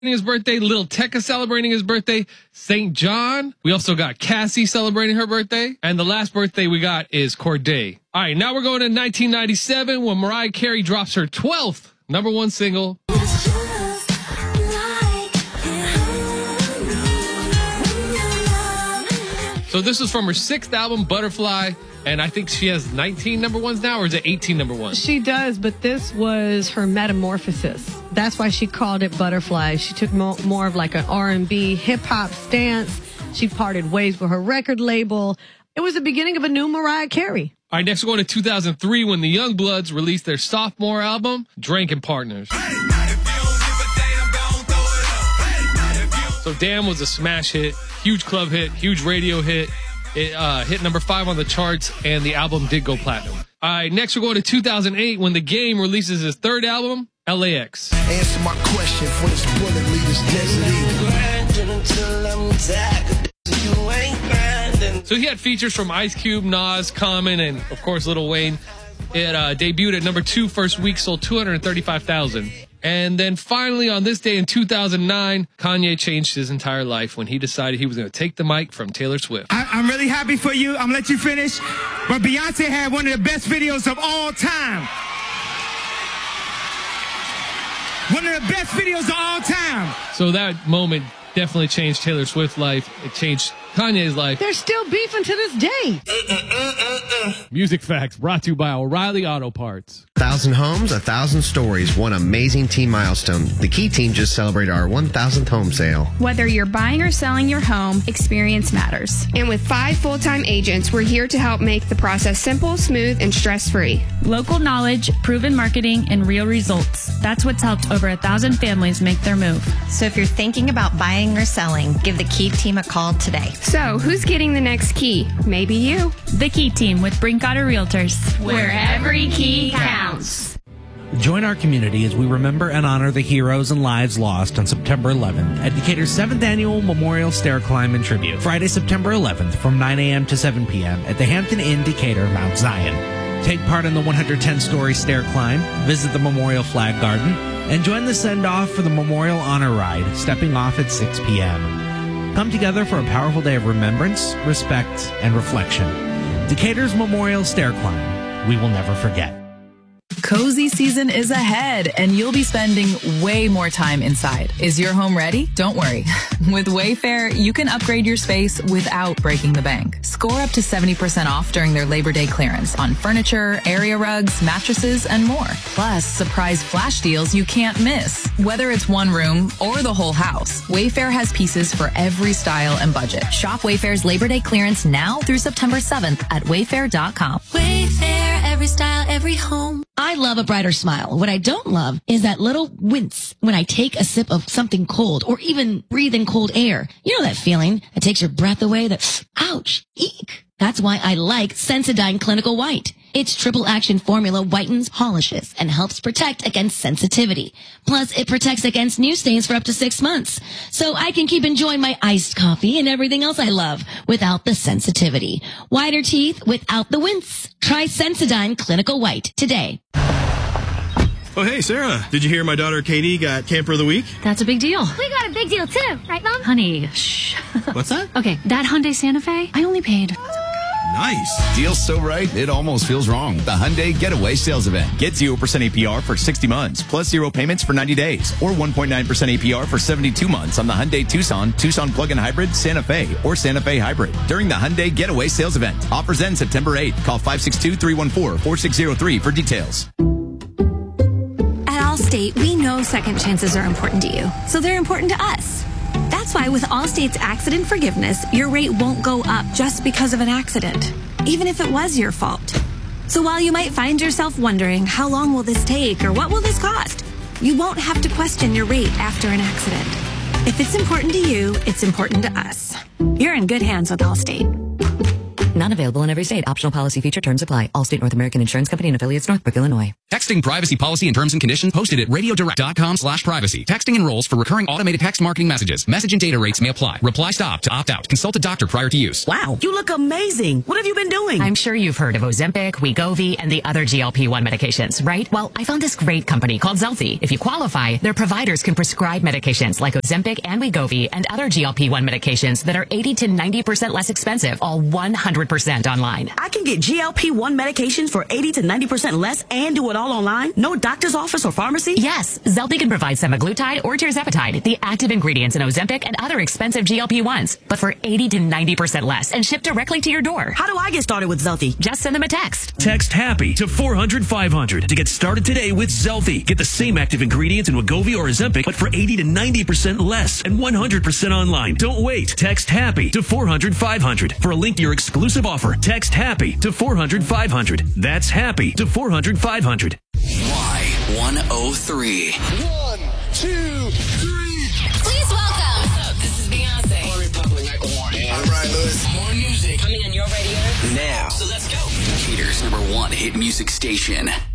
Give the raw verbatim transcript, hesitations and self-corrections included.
his birthday, Lil Tecca celebrating his birthday, Saint John. We also got Cassie celebrating her birthday. And the last birthday we got is Corday. All right, now we're going to nineteen ninety-seven when Mariah Carey drops her twelfth number one single. So this is from her sixth album, Butterfly. And I think she has nineteen number ones now, or is it eighteen number ones? She does, but this was her metamorphosis. That's why she called it Butterfly. She took more, more of like an R and B hip-hop stance. She parted ways with her record label. It was the beginning of a new Mariah Carey. All right, next we're going to two thousand three when the Youngbloods released their sophomore album, Drinking Partners. So Damn was a smash hit, huge club hit, huge radio hit. It uh, hit number five on the charts, and the album did go platinum. All right, next we're going to two thousand eight when The Game releases his third album, L A X. Answer my question for this bullet leader's desert. So he had features from Ice Cube, Nas, Common, and of course Lil Wayne. It uh, debuted at number two first week, sold two hundred thirty-five thousand. And then finally on this day in two thousand nine, Kanye changed his entire life when he decided he was going to take the mic from Taylor Swift. I, I'm really happy for you. I'm going to let you finish. But Beyonce had one of the best videos of all time. One of the best videos of all time. So that moment definitely changed Taylor Swift's life. It changed Kanye's life. They're still beefing to this day. Music Facts brought to you by O'Reilly Auto Parts. Thousand homes, a thousand stories, one amazing team milestone. The Key team just celebrated our one thousandth home sale. Whether you're buying or selling your home, experience matters. And with five full-time agents, we're here to help make the process simple, smooth, and stress-free. Local knowledge, proven marketing, and real results. That's what's helped over a thousand families make their move. So if you're thinking about buying or selling, give the Key team a call today. So who's getting the next key? Maybe you. The Key team with Brinkotter Realtors. Where every key counts. Join our community as we remember and honor the heroes and lives lost on September eleventh at Decatur's seventh Annual Memorial Stair Climb and Tribute. Friday, September eleventh from nine a.m. to seven p.m. at the Hampton Inn Decatur, Mount Zion. Take part in the one hundred ten story stair climb, visit the Memorial Flag Garden, and join the send-off for the Memorial Honor Ride, stepping off at six p.m. Come together for a powerful day of remembrance, respect, and reflection. Decatur's Memorial Stair Climb. We will never forget. Cozy season is ahead, and you'll be spending way more time inside. Is your home ready? Don't worry. With Wayfair, you can upgrade your space without breaking the bank. Score up to seventy percent off during their Labor Day clearance on furniture, area rugs, mattresses, and more. Plus, surprise flash deals you can't miss. Whether it's one room or the whole house, Wayfair has pieces for every style and budget. Shop Wayfair's Labor Day clearance now through September seventh at wayfair dot com. Wayfair, every style, every home. I love a brighter smile. What I don't love is that little wince when I take a sip of something cold or even breathe in cold air. You know that feeling that takes your breath away, that, ouch, eek. That's why I like Sensodyne Clinical White. Its triple action formula whitens, polishes, and helps protect against sensitivity. Plus, it protects against new stains for up to six months. So I can keep enjoying my iced coffee and everything else I love without the sensitivity. Whiter teeth without the wince. Try Sensodyne Clinical White today. Oh, hey, Sarah. Did you hear my daughter Katie got Camper of the Week? That's a big deal. We got a big deal, too. Right, Mom? Honey, shh. What's that? Okay, that Hyundai Santa Fe, I only paid... Nice. Deal so right, it almost feels wrong. The Hyundai Getaway Sales Event. Get zero percent A P R for sixty months, plus zero payments for ninety days, or one point nine percent A P R for seventy-two months on the Hyundai Tucson, Tucson Plug-in Hybrid, Santa Fe, or Santa Fe Hybrid during the Hyundai Getaway Sales Event. Offers end September eighth. Call five six two, three one four, four six zero three for details. At Allstate, we know second chances are important to you, so they're important to us. That's why with Allstate's accident forgiveness, your rate won't go up just because of an accident, even if it was your fault. So while you might find yourself wondering, how long will this take or what will this cost? You won't have to question your rate after an accident. If it's important to you, it's important to us. You're in good hands with Allstate. Not available in every state. Optional policy feature. Terms apply. Allstate North American Insurance Company and affiliates, Northbrook, Illinois. Texting privacy policy and terms and conditions posted at radiodirect.com slash privacy. Texting enrolls for recurring automated text marketing messages. Message and data rates may apply. Reply stop to opt out. Consult a doctor prior to use. Wow, you look amazing. What have you been doing? I'm sure you've heard of Ozempic, Wegovy, and the other G L P one medications, right? Well, I found this great company called Zelty. If you qualify, their providers can prescribe medications like Ozempic and Wegovy and other G L P one medications that are eighty to ninety percent less expensive, all one hundred percent online. I can get G L P one medications for eighty to ninety percent less and do it all online? No doctor's office or pharmacy? Yes, Zelty can provide semaglutide or tirzepatide, the active ingredients in Ozempic and other expensive G L P ones, but for eighty to ninety percent less and shipped directly to your door. How do I get started with Zelty? Just send them a text. Text HAPPY to four hundred five hundred to get started today with Zelty. Get the same active ingredients in Wegovy or Ozempic, but for eighty to ninety percent less and one hundred percent online. Don't wait. Text HAPPY to four hundred five hundred. For a link to your exclusive offer, text HAPPY to four hundred five hundred. That's HAPPY to four hundred five hundred. Y one oh three. One, two, three. Please welcome. What's up? This is Beyonce. All Republic, like Omar and All right, Lewis. More music coming on your radio now. So let's go. Decatur's number one hit music station.